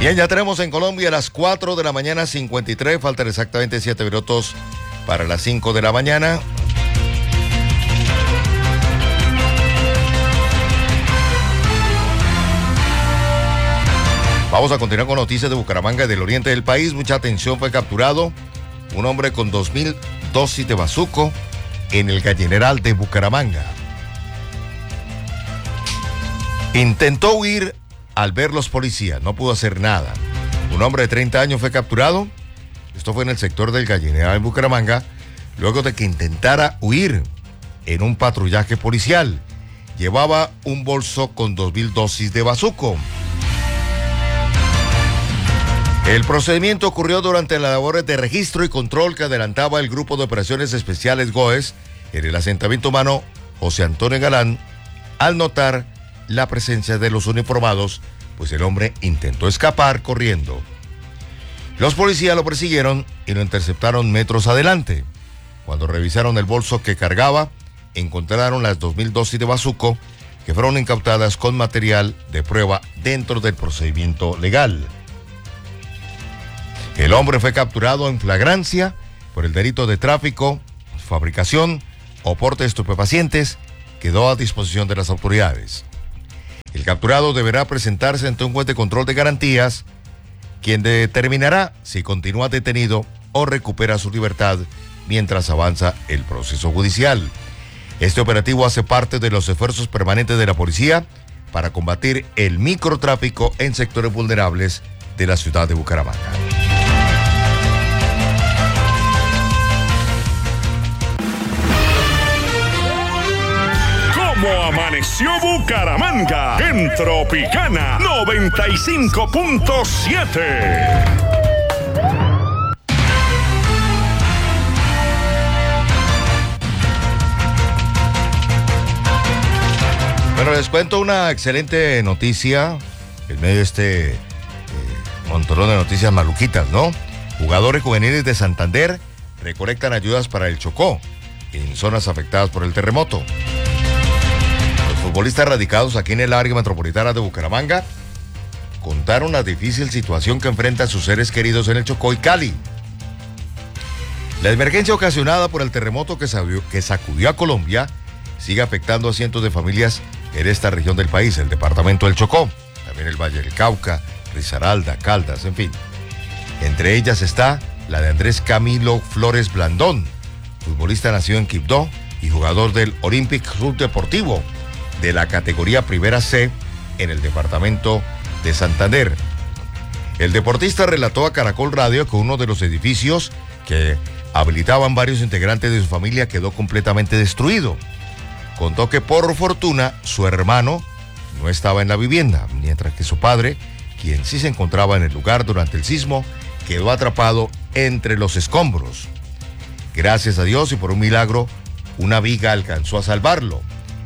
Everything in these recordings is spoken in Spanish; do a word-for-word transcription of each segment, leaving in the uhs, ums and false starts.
Bien, ya tenemos en Colombia a las cuatro de la mañana, cincuenta y tres, faltan exactamente siete minutos para las cinco de la mañana. Vamos a continuar con noticias de Bucaramanga y del oriente del país. Mucha atención, fue capturado un hombre con dos mil dosis de bazuco en el Gallineral de Bucaramanga. Intentó huir al ver los policías, no pudo hacer nada. Un hombre de treinta años fue capturado, esto fue en el sector del Gallineral en Bucaramanga, luego de que intentara huir en un patrullaje policial. Llevaba un bolso con dos mil dosis de bazuco. El procedimiento ocurrió durante las labores de registro y control que adelantaba el Grupo de Operaciones Especiales GOES en el asentamiento humano José Antonio Galán, al notar la presencia de los uniformados, pues el hombre intentó escapar corriendo. Los policías lo persiguieron y lo interceptaron metros adelante. Cuando revisaron el bolso que cargaba, encontraron las dos mil dosis de bazuco que fueron incautadas con material de prueba dentro del procedimiento legal. El hombre fue capturado en flagrancia por el delito de tráfico, fabricación o porte de estupefacientes. Quedó a disposición de las autoridades. El capturado deberá presentarse ante un juez de control de garantías, quien determinará si continúa detenido o recupera su libertad mientras avanza el proceso judicial. Este operativo hace parte de los esfuerzos permanentes de la policía para combatir el microtráfico en sectores vulnerables de la ciudad de Bucaramanga. Como amaneció Bucaramanga en Tropicana noventa y cinco punto siete. Bueno, les cuento una excelente noticia en medio de este eh, montón de noticias maluquitas, ¿no? Jugadores juveniles de Santander recolectan ayudas para el Chocó en zonas afectadas por el terremoto. Futbolistas radicados aquí en el área metropolitana de Bucaramanga contaron la difícil situación que enfrentan sus seres queridos en el Chocó y Cali. La emergencia ocasionada por el terremoto que, sabió, que sacudió a Colombia sigue afectando a cientos de familias en esta región del país, el departamento del Chocó, también el Valle del Cauca, Risaralda, Caldas, en fin. Entre ellas está la de Andrés Camilo Flores Blandón, futbolista nacido en Quibdó y jugador del Olympic Club Deportivo de la categoría Primera C en el departamento de Santander. El deportista relató a Caracol Radio que uno de los edificios que habilitaban varios integrantes de su familia quedó completamente destruido. Contó que por fortuna su hermano no estaba en la vivienda, mientras que su padre, quien sí se encontraba en el lugar durante el sismo, quedó atrapado entre los escombros. Gracias a Dios y por un milagro, una viga alcanzó a salvarlo.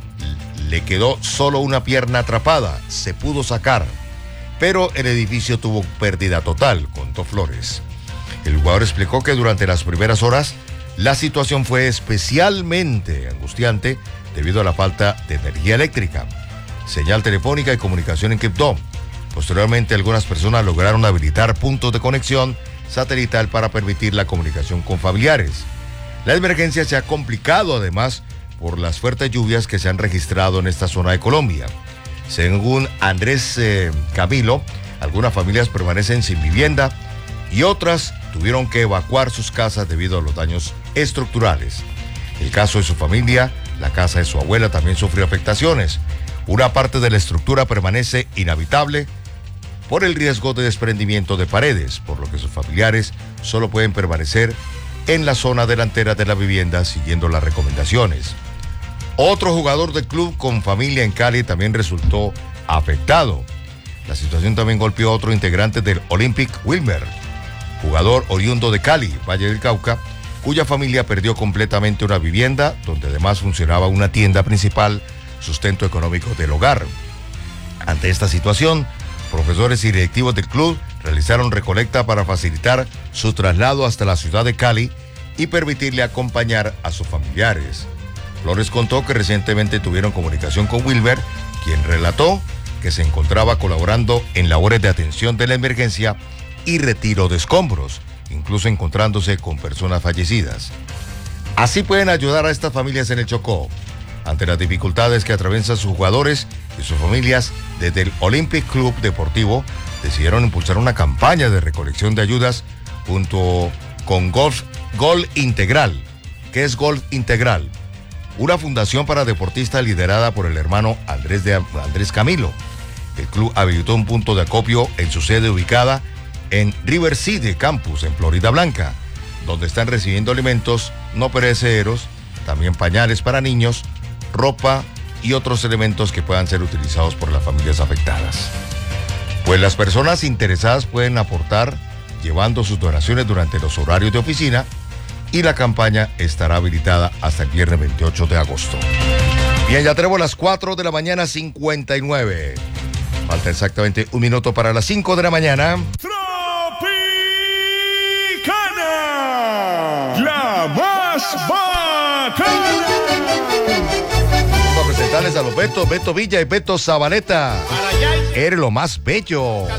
Le quedó solo una pierna atrapada, se pudo sacar, pero el edificio tuvo pérdida total, contó Flores. El jugador explicó que durante las primeras horas la situación fue especialmente angustiante debido a la falta de energía eléctrica, señal telefónica y comunicación en Quibdó. Posteriormente, algunas personas lograron habilitar puntos de conexión satelital para permitir la comunicación con familiares. La emergencia se ha complicado además por las fuertes lluvias que se han registrado en esta zona de Colombia. Según Andrés eh, Camilo, algunas familias permanecen sin vivienda y otras tuvieron que evacuar sus casas debido a los daños estructurales. El caso de su familia, la casa de su abuela también sufrió afectaciones. Una parte de la estructura permanece inhabitable por el riesgo de desprendimiento de paredes, por lo que sus familiares solo pueden permanecer en la zona delantera de la vivienda siguiendo las recomendaciones. Otro jugador del club con familia en Cali también resultó afectado. La situación también golpeó a otro integrante del Olympic Wilmer, jugador oriundo de Cali, Valle del Cauca, cuya familia perdió completamente una vivienda donde además funcionaba una tienda principal, sustento económico del hogar. Ante esta situación, profesores y directivos del club realizaron recolecta para facilitar su traslado hasta la ciudad de Cali y permitirle acompañar a sus familiares. Flores contó que recientemente tuvieron comunicación con Wilmer, quien relató que se encontraba colaborando en labores de atención de la emergencia y retiro de escombros, incluso encontrándose con personas fallecidas. Así pueden ayudar a estas familias en el Chocó. Ante las dificultades que atraviesan sus jugadores y sus familias, desde el Olympic Club Deportivo decidieron impulsar una campaña de recolección de ayudas junto con Golf, Gol Integral. ¿Qué es Golf Integral? Una fundación para deportistas liderada por el hermano Andrés, de, Andrés Camilo. El club habilitó un punto de acopio en su sede ubicada en River City Campus, en Florida Blanca, donde están recibiendo alimentos no perecederos, también pañales para niños, ropa y otros elementos que puedan ser utilizados por las familias afectadas. Pues las personas interesadas pueden aportar llevando sus donaciones durante los horarios de oficina y la campaña estará habilitada hasta el viernes veintiocho de agosto. Bien, ya tenemos las cuatro de la mañana, cincuenta y nueve. Falta exactamente un minuto para las cinco de la mañana. Tropicana, la más bacana. Vamos a presentarles a los Beto, Beto Villa y Beto Zabaleta. Eres lo más bello.